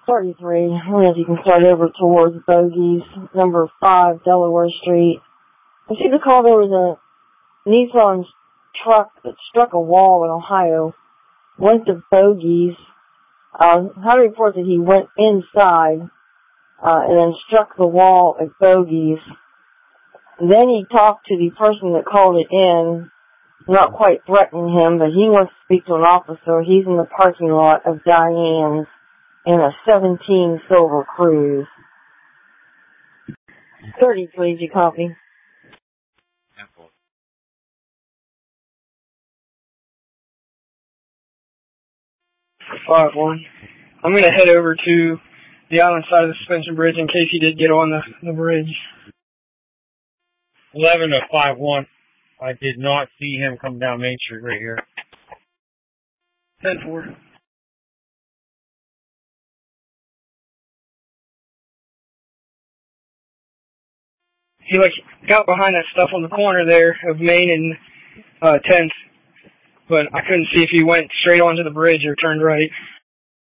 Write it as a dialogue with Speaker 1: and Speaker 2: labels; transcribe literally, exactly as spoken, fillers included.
Speaker 1: thirty-three. I don't know if you can start over towards Bogies, number five, Delaware Street. I see the call there was a Nissan truck that struck a wall in Ohio, went to Bogies. Uh, Hunter reports that he went inside uh, and then struck the wall at Bogies. And then he talked to the person that called it in, not quite threatening him, but he wants to speak to an officer. He's in the parking lot of Diane's in a seventeen Silver Cruise. thirty, please, you copy?
Speaker 2: five one. I'm going to head over to the island side of the suspension bridge in case he did get on the, the bridge.
Speaker 3: eleven to five one. I did not see him come down Main Street right here.
Speaker 2: ten four. He like got behind that stuff on the corner there of Main and uh, tenth, but I couldn't see if he went straight onto the bridge or turned right.